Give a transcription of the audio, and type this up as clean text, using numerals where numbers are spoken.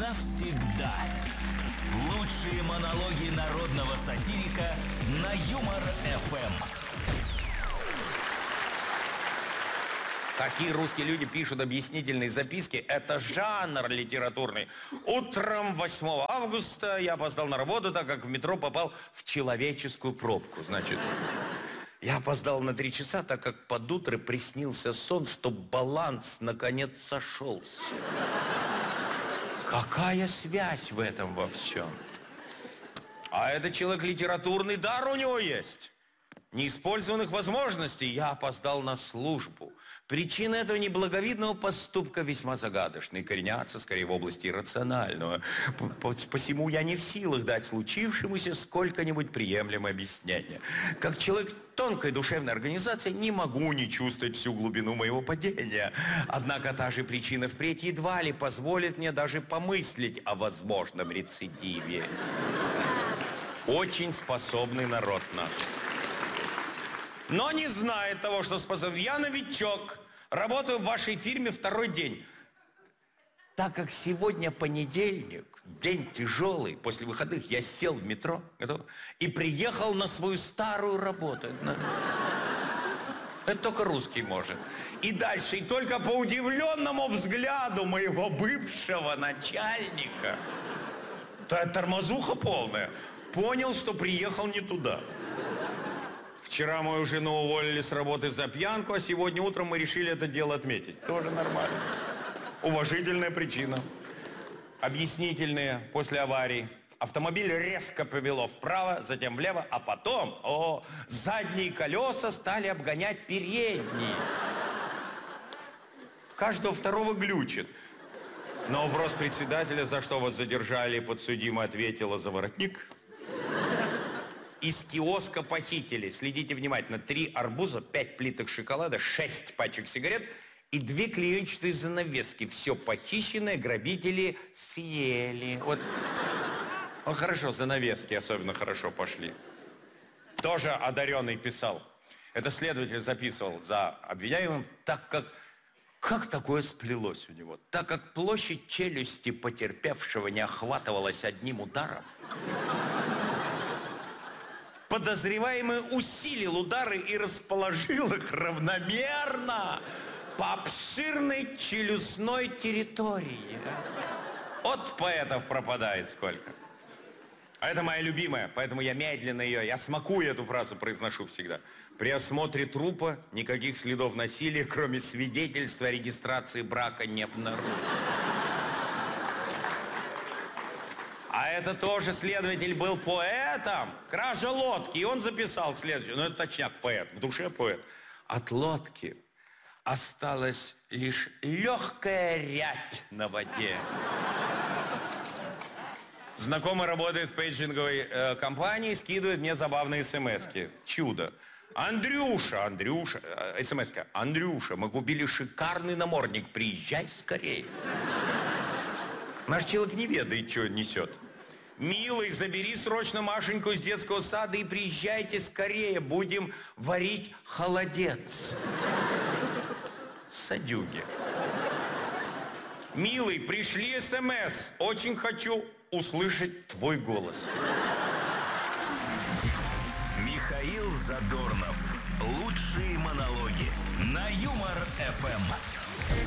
навсегда. Лучшие монологи народного сатирика на Юмор-ФМ. Такие русские люди пишут объяснительные записки. Это жанр литературный. Утром 8 августа я опоздал на работу, так как в метро попал в человеческую пробку. Значит, я опоздал на 3 часа, так как под утро приснился сон, что баланс наконец сошелся. Какая связь в этом во всем? А этот человек литературный дар у него есть. Неиспользованных возможностей. Я опоздал на службу. Причины этого неблаговидного поступка весьма загадочны и коренятся скорее в области иррационального. Посему я не в силах дать случившемуся сколько-нибудь приемлемое объяснение. Как человек тонкой душевной организации не могу не чувствовать всю глубину моего падения. Однако та же причина впредь едва ли позволит мне даже помыслить о возможном рецидиве. Очень способный народ наш. Но не знает того, что способен. Я новичок, работаю в вашей фирме 2-й день. Так как сегодня понедельник, день тяжелый, после выходных я сел в метро и приехал на свою старую работу. Это только русский может. И дальше, и только по удивленному взгляду моего бывшего начальника, тормозуха полная, понял, что приехал не туда. Вчера мою жену уволили с работы за пьянку, а сегодня утром мы решили это дело отметить. Тоже нормально. Уважительная причина. Объяснительные после аварии. Автомобиль резко повело вправо, затем влево, а потом, задние колеса стали обгонять передние. Каждого второго глючит. На вопрос председателя, за что вас задержали, подсудимый ответила: за воротник. Из киоска похитили, следите внимательно, 3 арбуза, 5 плиток шоколада, 6 пачек сигарет и 2 клеенчатые занавески. Все похищенное грабители съели. Вот хорошо, занавески особенно хорошо пошли. Тоже одаренный писал. Это следователь записывал за обвиняемым, так как такое сплелось у него? Так как площадь челюсти потерпевшего не охватывалась одним ударом, подозреваемый усилил удары и расположил их равномерно по обширной челюстной территории. От поэтов пропадает сколько. А это моя любимая, поэтому я медленно я смакую эту фразу, произношу всегда. При осмотре трупа никаких следов насилия, кроме свидетельства о регистрации брака, не обнаружено. А это тоже следователь был поэтом. Кража лодки. И он записал следующее. Это точняк поэт. В душе поэт. От лодки осталась лишь легкая рябь на воде. Знакомый работает в пейджинговой компании, скидывает мне забавные смс-ки. Чудо. Андрюша, смс-ка. Андрюша, мы купили шикарный намордник. Приезжай скорее. Наш человек не ведает, что несет. Милый, забери срочно Машеньку из детского сада и приезжайте скорее. Будем варить холодец. Садюги. Милый, пришли СМС. Очень хочу услышать твой голос. Михаил Задорнов. Лучшие монологи на Юмор-ФМ.